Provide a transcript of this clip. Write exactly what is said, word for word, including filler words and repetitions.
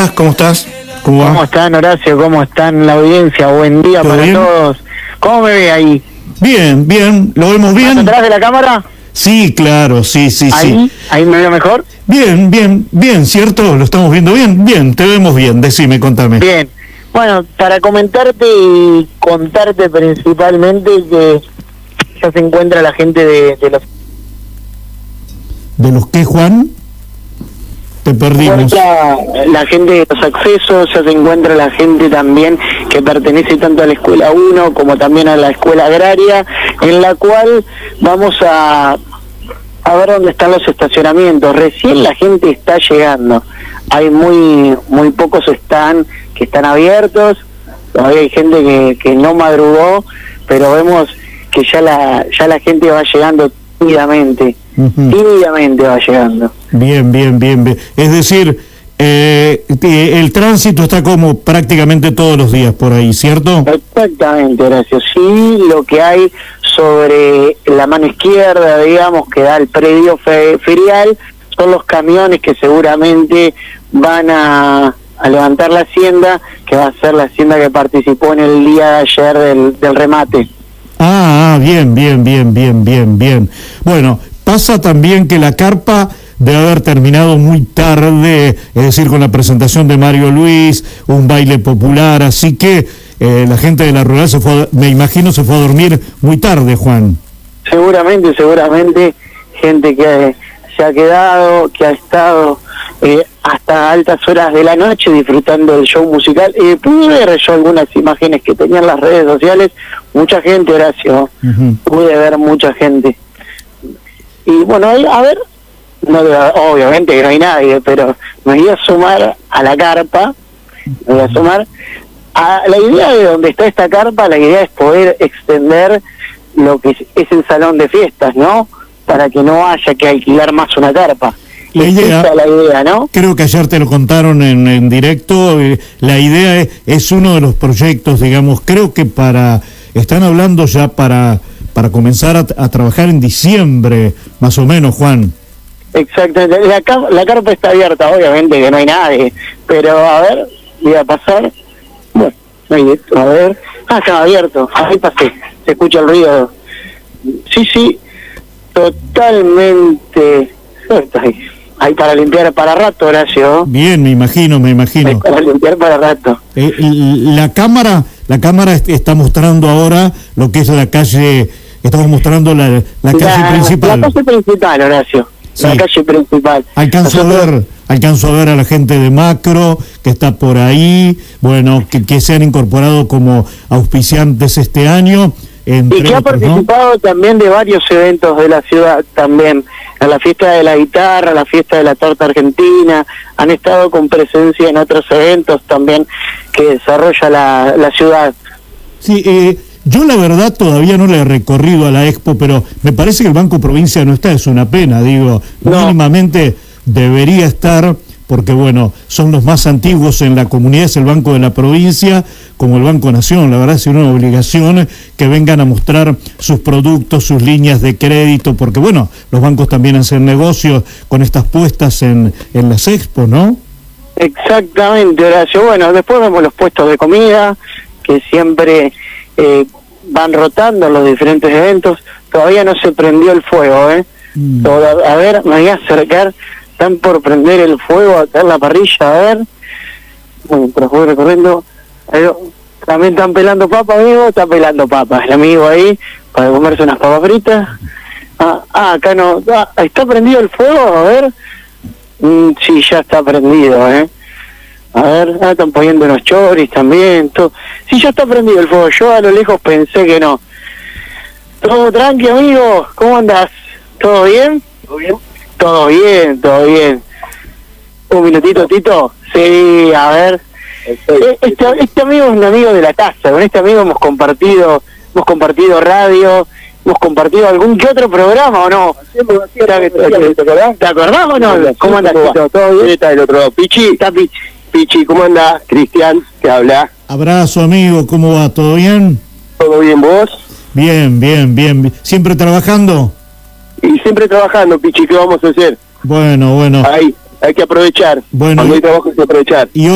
¿Cómo estás? ¿Cómo va? ¿Cómo están, Horacio? ¿Cómo están la audiencia? Buen día para bien? todos. ¿Cómo me ve ahí? Bien, bien. ¿Lo vemos bien? ¿Atrás de la cámara? Sí, claro, sí, sí, ¿Ahí? sí. ¿Ahí me veo mejor? Bien, bien, bien, ¿cierto? ¿Lo estamos viendo bien? Bien, te vemos bien. Decime, contame. Bien. Bueno, para comentarte y contarte principalmente que ya se encuentra la gente de, de los... ¿De los qué, Juan? Te perdimos. La, la gente de los accesos, ya se encuentra la gente también que pertenece tanto a la Escuela uno como también a la Escuela Agraria, en la cual vamos a, a ver dónde están los estacionamientos. Recién la gente está llegando, hay muy muy pocos están que están abiertos, todavía hay gente que, que no madrugó, pero vemos que ya la ya la gente va llegando tímidamente. Uh-huh. Tímidamente va llegando. Bien, bien, bien, bien. Es decir, eh, el tránsito está como prácticamente todos los días por ahí, ¿cierto? Exactamente, Horacio. Sí, lo que hay sobre la mano izquierda, digamos, que da el predio fe- ferial, son los camiones que seguramente van a, a levantar la hacienda, que va a ser la hacienda que participó en el día de ayer del, del remate. Ah, ah, bien, bien, bien, bien, bien, bien. Bueno, pasa también que la carpa debe haber terminado muy tarde, es decir, con la presentación de Mario Luis, un baile popular, así que eh, la gente de la rural se fue, a, me imagino, se fue a dormir muy tarde, Juan. Seguramente, seguramente, gente que se ha quedado, que ha estado eh, hasta altas horas de la noche disfrutando del show musical. Eh, pude ver yo algunas imágenes que tenían las redes sociales, mucha gente, Horacio, uh-huh. Pude ver mucha gente. Y bueno, a ver, no, obviamente que no hay nadie, pero me voy a sumar a la carpa, me voy a sumar a la idea de donde está esta carpa. La idea es poder extender lo que es, es el salón de fiestas, ¿no? Para que no haya que alquilar más una carpa. La idea, esa es la idea, ¿no? Creo que ayer te lo contaron en, en directo, eh, la idea es, es uno de los proyectos, digamos, creo que para, están hablando ya para... para comenzar a, a trabajar en diciembre, más o menos, Juan. Exactamente. La, la carpa está abierta, obviamente que no hay nadie, pero a ver, voy a pasar. Bueno, a ver. Ah, está abierto. Ahí pasé. Se escucha el ruido. Sí, sí. Totalmente. Ahí, ahí para limpiar para rato, Horacio. Bien, me imagino, me imagino. Ahí para limpiar para rato. Eh, la cámara, la cámara está mostrando ahora lo que es la calle. Estamos mostrando la, la calle la, principal. La calle principal, Horacio. Sí. La calle principal. Alcanzo Nosotros... a ver, alcanzo a ver a la gente de Macro que está por ahí, bueno, que, que se han incorporado como auspiciantes este año. Entre y que otros, ha participado, ¿no? También de varios eventos de la ciudad también. A la fiesta de la guitarra, a la fiesta de la torta argentina, han estado con presencia en otros eventos también que desarrolla la, la ciudad. Sí, eh, yo la verdad todavía no le he recorrido a la Expo, pero me parece que el Banco Provincia no está, es una pena, digo, no. Mínimamente debería estar, porque bueno, son los más antiguos en la comunidad, es el Banco de la Provincia, como el Banco Nación, la verdad es una obligación que vengan a mostrar sus productos, sus líneas de crédito, porque bueno, los bancos también hacen negocios con estas puestas en, en las Expo, ¿no? Exactamente, Horacio. Bueno, después vemos los puestos de comida, que siempre eh, van rotando en los diferentes eventos. Todavía no se prendió el fuego, ¿eh? Mm. Toda, a ver, me voy a acercar. Están por prender el fuego, a caer la parrilla, a ver. Bueno, pero voy recorriendo. Ahí, también están pelando papas, amigo. Está pelando papas el amigo ahí, para comerse unas papas fritas. Ah, ah acá no. Ah, ¿está prendido el fuego? A ver. Mm, sí, ya está prendido, ¿eh? A ver, ah, están poniendo unos choris también. Todo. Sí, ya está prendido el fuego. Yo a lo lejos pensé que no. Todo tranqui, amigo. ¿Cómo andas? ¿Todo bien? ¿Todo bien? Todo bien, todo bien. Un minutito, Tito. Sí, a ver. Este, este amigo es un amigo de la casa. Con este amigo hemos compartido, hemos compartido radio, hemos compartido algún que otro programa, ¿o no? ¿Te acordás o no? ¿Cómo andas, Tito? ¿Todo bien? Está del otro lado. Pichi, está Pichi. Pichi, ¿cómo andás? Cristian, que habla. Abrazo, amigo. ¿Cómo va? ¿Todo bien? ¿Todo bien, vos? Bien, bien, bien. ¿Siempre trabajando? Y siempre trabajando, Pichi, ¿qué vamos a hacer? Bueno, bueno. Ahí, hay que aprovechar. Bueno, cuando hay trabajo hay que aprovechar. Y